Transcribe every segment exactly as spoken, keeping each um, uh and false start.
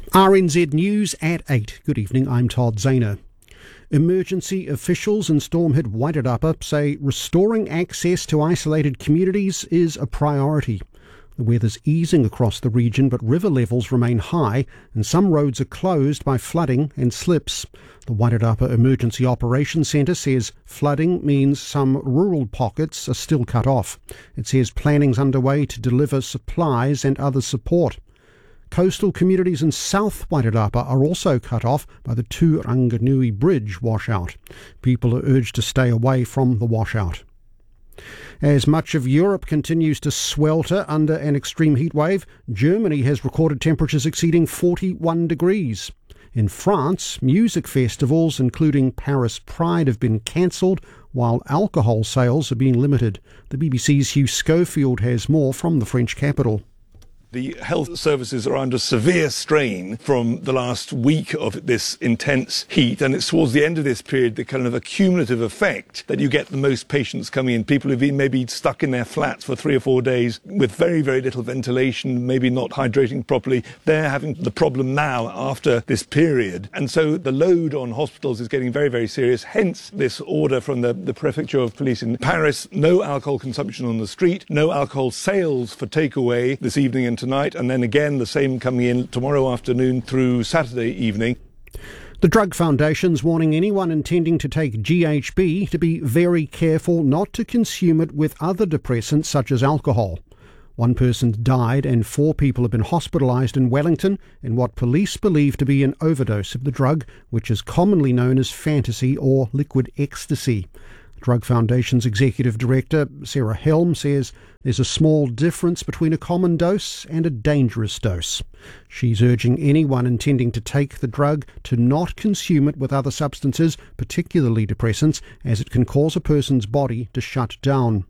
R N Z News at eight. Good evening, I'm Todd Zahner. Emergency officials in storm-hit Wairarapa say restoring access to isolated communities is a priority. The weather's easing across the region, but river levels remain high and some roads are closed by flooding and slips. The Wairarapa Emergency Operations Centre says flooding means some rural pockets are still cut off. It says planning's underway to deliver supplies and other support. Coastal communities in South Wairarapa are also cut off by the Tūranganui Bridge washout. People are urged to stay away from the washout. As much of Europe continues to swelter under an extreme heat wave, Germany has recorded temperatures exceeding forty-one degrees. In France, music festivals including Paris Pride have been cancelled, while alcohol sales are being limited. The B B C's Hugh Schofield has more from the French capital. The health services are under severe strain from the last week of this intense heat, and it's towards the end of this period the kind of accumulative effect that you get the most patients coming in. People who've been maybe stuck in their flats for three or four days with very, very little ventilation, maybe not hydrating properly. They're having the problem now after this period. And so the load on hospitals is getting very, very serious. Hence this order from the, the Prefecture of Police in Paris: no alcohol consumption on the street, no alcohol sales for takeaway this evening and tonight, and then again the same coming in tomorrow afternoon through Saturday evening. The Drug Foundation's warning anyone intending to take G H B to be very careful not to consume it with other depressants such as alcohol. One person died and four people have been hospitalised in Wellington in what police believe to be an overdose of the drug, which is commonly known as fantasy or liquid ecstasy. Drug Foundation's Executive Director, Sarah Helm, says there's a small difference between a common dose and a dangerous dose. She's urging anyone intending to take the drug to not consume it with other substances, particularly depressants, as it can cause a person's body to shut down.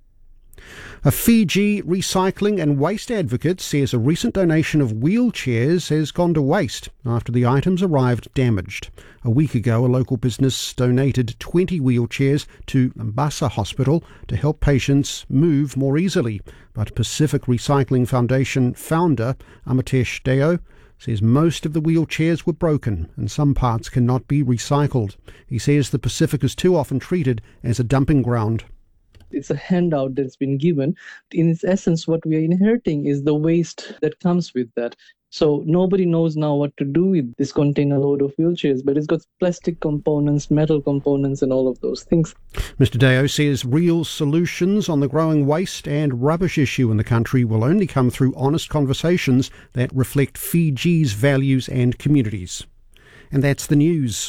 A Fiji recycling and waste advocate says a recent donation of wheelchairs has gone to waste after the items arrived damaged. A week ago, a local business donated twenty wheelchairs to Mbasa Hospital to help patients move more easily. But Pacific Recycling Foundation founder Amatesh Deo says most of the wheelchairs were broken and some parts cannot be recycled. He says the Pacific is too often treated as a dumping ground. It's a handout that's been given. In its essence, what we are inheriting is the waste that comes with that. So nobody knows now what to do with this container load of wheelchairs, but it's got plastic components, metal components, and all of those things. Mister Deo says real solutions on the growing waste and rubbish issue in the country will only come through honest conversations that reflect Fiji's values and communities. And that's the news.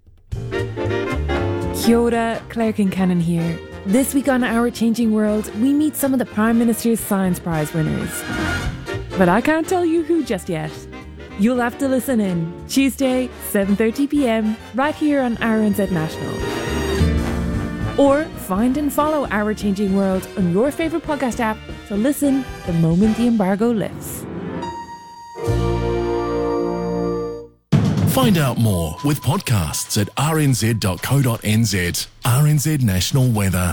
Kia ora, Claire Kincannon here. This week on Our Changing World, we meet some of the Prime Minister's Science Prize winners. But I can't tell you who just yet. You'll have to listen in. Tuesday, seven thirty p m, right here on R N Z National. Or find and follow Our Changing World on your favourite podcast app to listen the moment the embargo lifts. Find out more with podcasts at r n z dot co dot n z. R N Z National Weather.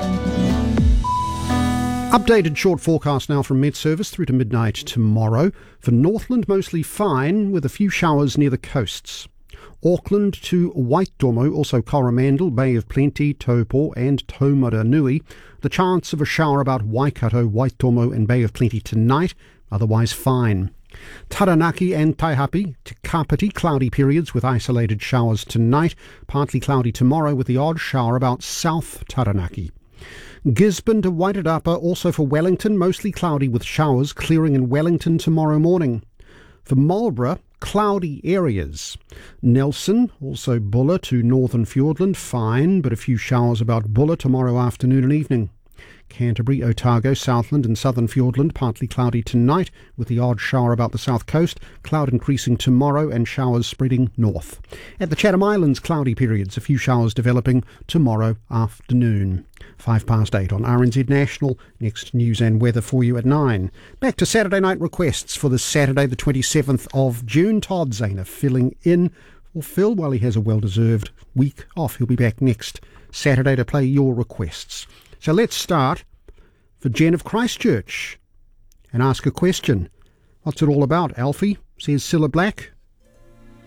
Updated short forecast now from Met Service through to midnight tomorrow. For Northland, mostly fine, with a few showers near the coasts. Auckland to Waitomo, also Coromandel, Bay of Plenty, Taupo and Taumaranui. The chance of a shower about Waikato, Waitomo and Bay of Plenty tonight, otherwise fine. Taranaki and Taihape to Kapiti, cloudy periods with isolated showers tonight, partly cloudy tomorrow with the odd shower about South Taranaki. Gisborne to Wairarapa, also for Wellington, mostly cloudy with showers clearing in Wellington tomorrow morning. For Marlborough, cloudy areas. Nelson, also Buller to Northern Fiordland, fine, but a few showers about Buller tomorrow afternoon and evening. Canterbury, Otago, Southland and Southern Fiordland, partly cloudy tonight with the odd shower about the south coast, cloud increasing tomorrow and showers spreading north. At the Chatham Islands, cloudy periods, a few showers developing tomorrow afternoon. Five past eight on R N Z National. Next news and weather for you at nine. Back to Saturday night requests for this Saturday the twenty-seventh of June. Todd Zahner filling in for Phil while he has a well-deserved week off. He'll be back next Saturday to play your requests. So let's start for Jen of Christchurch and ask a question. What's it all about, Alfie? says Cilla Black.